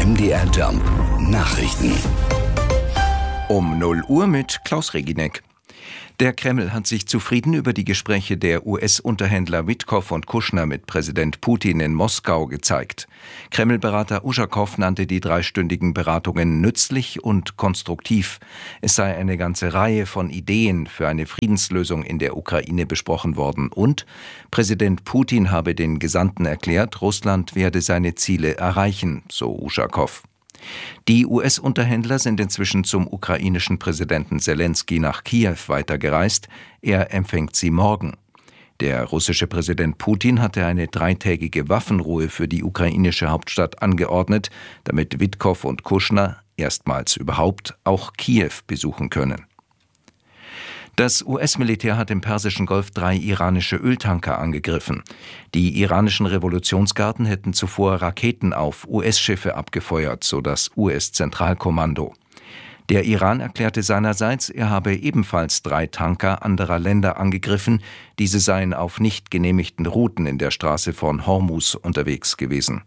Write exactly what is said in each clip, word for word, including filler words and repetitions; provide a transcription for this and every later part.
M D R Jump Nachrichten. Um null Uhr mit Klaus Reginek. Der Kreml hat sich zufrieden über die Gespräche der U S-Unterhändler Witkow und Kushner mit Präsident Putin in Moskau gezeigt. Kreml-Berater Uschakow nannte die dreistündigen Beratungen nützlich und konstruktiv. Es sei eine ganze Reihe von Ideen für eine Friedenslösung in der Ukraine besprochen worden und Präsident Putin habe den Gesandten erklärt, Russland werde seine Ziele erreichen, so Uschakow. Die U S-Unterhändler sind inzwischen zum ukrainischen Präsidenten Selenskyj nach Kiew weitergereist. Er empfängt sie morgen. Der russische Präsident Putin hatte eine dreitägige Waffenruhe für die ukrainische Hauptstadt angeordnet, damit Witkow und Kushner erstmals überhaupt auch Kiew besuchen können. Das U S-Militär hat im Persischen Golf drei iranische Öltanker angegriffen. Die iranischen Revolutionsgarden hätten zuvor Raketen auf U S-Schiffe abgefeuert, so das U S-Zentralkommando. Der Iran erklärte seinerseits, er habe ebenfalls drei Tanker anderer Länder angegriffen. Diese seien auf nicht genehmigten Routen in der Straße von Hormuz unterwegs gewesen.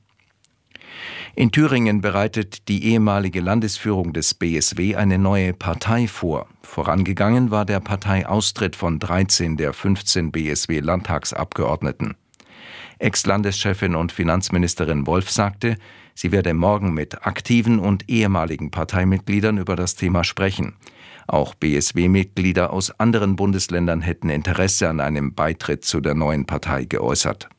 In Thüringen bereitet die ehemalige Landesführung des B S W eine neue Partei vor. Vorangegangen war der Parteiaustritt von dreizehn der fünfzehn B S W-Landtagsabgeordneten. Ex-Landeschefin und Finanzministerin Wolf sagte, sie werde morgen mit aktiven und ehemaligen Parteimitgliedern über das Thema sprechen. Auch B S W-Mitglieder aus anderen Bundesländern hätten Interesse an einem Beitritt zu der neuen Partei geäußert.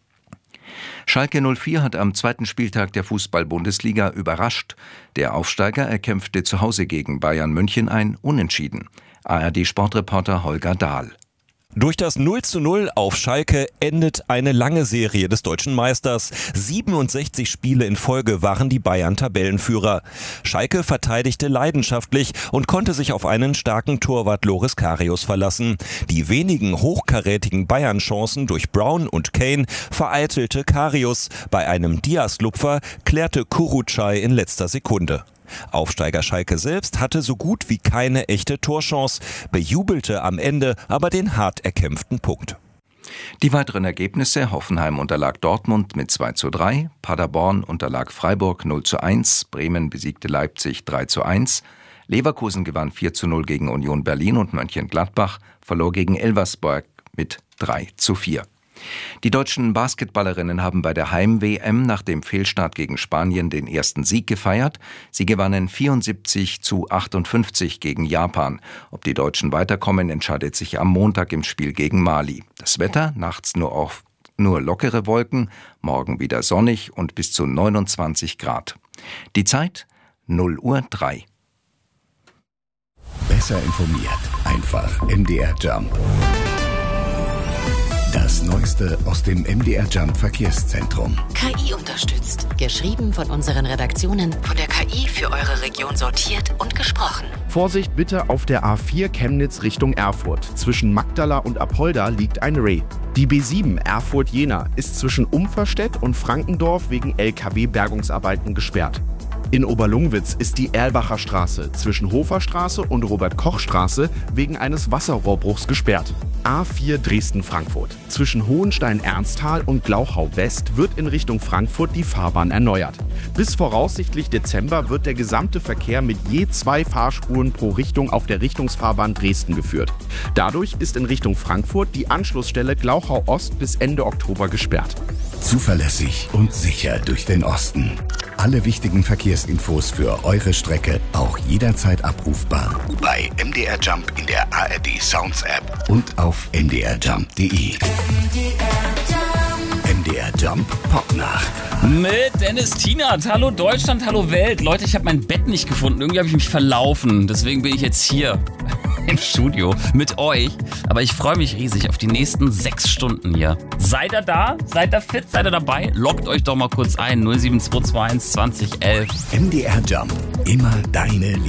Schalke null vier hat am zweiten Spieltag der Fußball-Bundesliga überrascht. Der Aufsteiger erkämpfte zu Hause gegen Bayern München ein Unentschieden. A R D-Sportreporter Holger Dahl. Durch das null zu null auf Schalke endet eine lange Serie des deutschen Meisters. siebenundsechzig Spiele in Folge waren die Bayern Tabellenführer. Schalke verteidigte leidenschaftlich und konnte sich auf einen starken Torwart Loris Karius verlassen. Die wenigen hochkarätigen Bayern-Chancen durch Brown und Kane vereitelte Karius. Bei einem Diaz-Lupfer klärte Kurucay in letzter Sekunde. Aufsteiger Schalke selbst hatte so gut wie keine echte Torchance, bejubelte am Ende aber den hart erkämpften Punkt. Die weiteren Ergebnisse: Hoffenheim unterlag Dortmund mit zwei zu drei, Paderborn unterlag Freiburg null zu eins, Bremen besiegte Leipzig drei zu eins, Leverkusen gewann vier zu null gegen Union Berlin und Mönchengladbach verlor gegen Elversberg mit drei zu vier. Die deutschen Basketballerinnen haben bei der Heim-W M nach dem Fehlstart gegen Spanien den ersten Sieg gefeiert. Sie gewannen vierundsiebzig zu achtundfünfzig gegen Japan. Ob die Deutschen weiterkommen, entscheidet sich am Montag im Spiel gegen Mali. Das Wetter: nachts nur auf nur lockere Wolken, morgen wieder sonnig und bis zu neunundzwanzig Grad. Die Zeit null Uhr drei. Besser informiert, einfach M D R Jump. Das Neueste aus dem M D R Jump Verkehrszentrum. K I unterstützt. Geschrieben von unseren Redaktionen, von der K I für eure Region sortiert und gesprochen. Vorsicht bitte auf der A vier Chemnitz Richtung Erfurt. Zwischen Magdala und Apolda liegt ein Reh. Die B sieben Erfurt-Jena ist zwischen Umferstedt und Frankendorf wegen L K W-Bergungsarbeiten gesperrt. In Oberlungwitz ist die Erlbacher Straße zwischen Hoferstraße und Robert-Koch-Straße wegen eines Wasserrohrbruchs gesperrt. A vier Dresden-Frankfurt. Zwischen Hohenstein-Ernsthal und Glauchau-West wird in Richtung Frankfurt die Fahrbahn erneuert. Bis voraussichtlich Dezember wird der gesamte Verkehr mit je zwei Fahrspuren pro Richtung auf der Richtungsfahrbahn Dresden geführt. Dadurch ist in Richtung Frankfurt die Anschlussstelle Glauchau-Ost bis Ende Oktober gesperrt. Zuverlässig und sicher durch den Osten. Alle wichtigen Verkehrsinfos für eure Strecke auch jederzeit abrufbar bei M D R Jump in der A R D Sounds App und auf m d r jump punkt d e. M D R Jump Popnacht. Mit Dennis Tienert. Hallo Deutschland, hallo Welt. Leute, ich habe mein Bett nicht gefunden. Irgendwie habe ich mich verlaufen. Deswegen bin ich jetzt hier im Studio mit euch. Aber ich freue mich riesig auf die nächsten sechs Stunden hier. Seid ihr da? Seid ihr fit? Seid ihr dabei? Loggt euch doch mal kurz ein. null sieben zwei zwei eins zwanzig elf. M D R Jump. Immer deine